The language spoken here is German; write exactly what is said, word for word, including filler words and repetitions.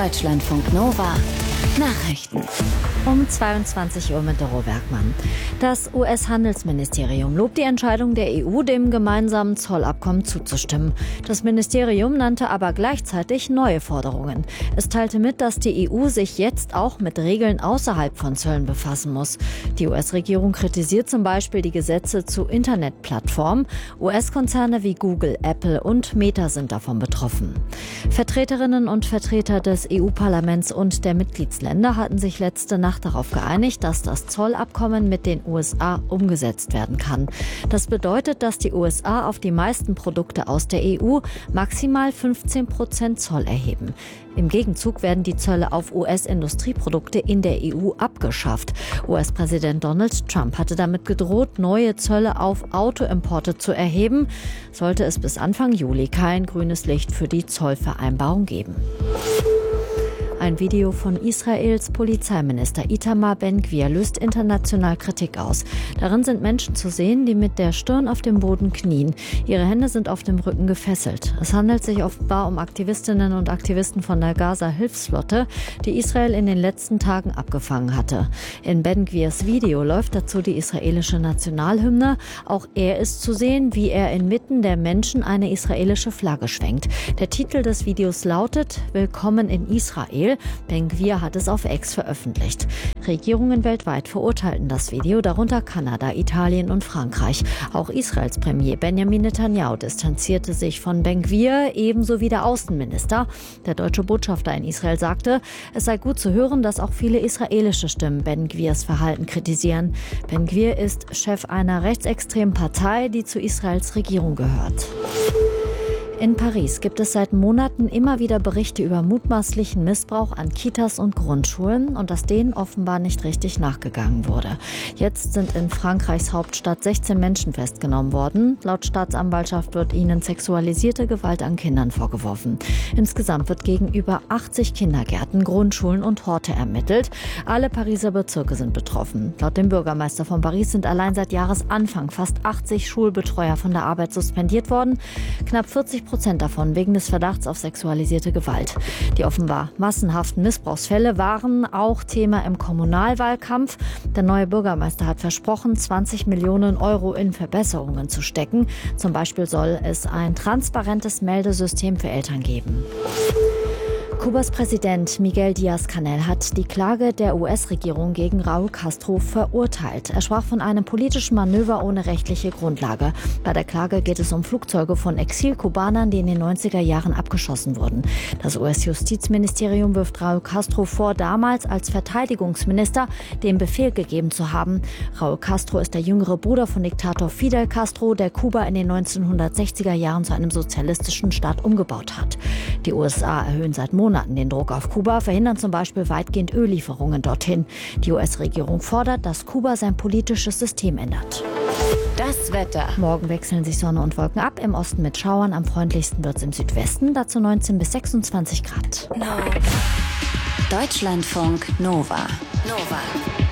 Deutschlandfunk Nova Nachrichten. Um zweiundzwanzig Uhr mit Doro Bergmann. Das U S-Handelsministerium lobt die Entscheidung der E U, dem gemeinsamen Zollabkommen zuzustimmen. Das Ministerium nannte aber gleichzeitig neue Forderungen. Es teilte mit, dass die E U sich jetzt auch mit Regeln außerhalb von Zöllen befassen muss. Die U S-Regierung kritisiert zum Beispiel die Gesetze zu Internetplattformen. U S-Konzerne wie Google, Apple und Meta sind davon betroffen. Vertreterinnen und Vertreter des E U-Parlaments und der Mitgliedsländer hatten sich letzte Nacht darauf geeinigt, dass das Zollabkommen mit den U S A umgesetzt werden kann. Das bedeutet, dass die U S A auf die meisten Produkte aus der E U maximal fünfzehn Prozent Zoll erheben. Im Gegenzug werden die Zölle auf U S-Industrieprodukte in der E U abgeschafft. U S-Präsident Donald Trump hatte damit gedroht, neue Zölle auf Autoimporte zu erheben, sollte es bis Anfang Juli kein grünes Licht für die Zollvereinbarung geben. Ein Video von Israels Polizeiminister Itamar Ben-Gvir löst international Kritik aus. Darin sind Menschen zu sehen, die mit der Stirn auf dem Boden knien. Ihre Hände sind auf dem Rücken gefesselt. Es handelt sich offenbar um Aktivistinnen und Aktivisten von der Gaza-Hilfsflotte, die Israel in den letzten Tagen abgefangen hatte. In Ben-Gvirs Video läuft dazu die israelische Nationalhymne. Auch er ist zu sehen, wie er inmitten der Menschen eine israelische Flagge schwenkt. Der Titel des Videos lautet »Willkommen in Israel«. Ben-Gvir hat es auf X veröffentlicht. Regierungen weltweit verurteilten das Video, darunter Kanada, Italien und Frankreich. Auch Israels Premier Benjamin Netanyahu distanzierte sich von Ben-Gvir, ebenso wie der Außenminister. Der deutsche Botschafter in Israel sagte, es sei gut zu hören, dass auch viele israelische Stimmen Ben-Gvirs Verhalten kritisieren. Ben-Gvir ist Chef einer rechtsextremen Partei, die zu Israels Regierung gehört. In Paris gibt es seit Monaten immer wieder Berichte über mutmaßlichen Missbrauch an Kitas und Grundschulen und dass denen offenbar nicht richtig nachgegangen wurde. Jetzt sind in Frankreichs Hauptstadt sechzehn Menschen festgenommen worden. Laut Staatsanwaltschaft wird ihnen sexualisierte Gewalt an Kindern vorgeworfen. Insgesamt wird gegen über achtzig Kindergärten, Grundschulen und Horte ermittelt. Alle Pariser Bezirke sind betroffen. Laut dem Bürgermeister von Paris sind allein seit Jahresanfang fast achtzig Schulbetreuer von der Arbeit suspendiert worden. Knapp vierzig Prozent davon wegen des Verdachts auf sexualisierte Gewalt. Die offenbar massenhaften Missbrauchsfälle waren auch Thema im Kommunalwahlkampf. Der neue Bürgermeister hat versprochen, zwanzig Millionen Euro in Verbesserungen zu stecken. Zum Beispiel soll es ein transparentes Meldesystem für Eltern geben. Kubas Präsident Miguel Díaz-Canel hat die Klage der U S-Regierung gegen Raúl Castro verurteilt. Er sprach von einem politischen Manöver ohne rechtliche Grundlage. Bei der Klage geht es um Flugzeuge von Exil-Kubanern, die in den neunziger Jahren abgeschossen wurden. Das U S-Justizministerium wirft Raúl Castro vor, damals als Verteidigungsminister den Befehl gegeben zu haben. Raúl Castro ist der jüngere Bruder von Diktator Fidel Castro, der Kuba in den neunzehnhundertsechziger Jahren zu einem sozialistischen Staat umgebaut hat. Die U S A erhöhen seit Monaten den Druck auf Kuba, verhindern zum Beispiel weitgehend Öllieferungen dorthin. Die U S-Regierung fordert, dass Kuba sein politisches System ändert. Das Wetter. Morgen wechseln sich Sonne und Wolken ab. Im Osten mit Schauern. Am freundlichsten wird es im Südwesten. Dazu neunzehn bis sechsundzwanzig Grad. No. Deutschlandfunk Nova. Nova.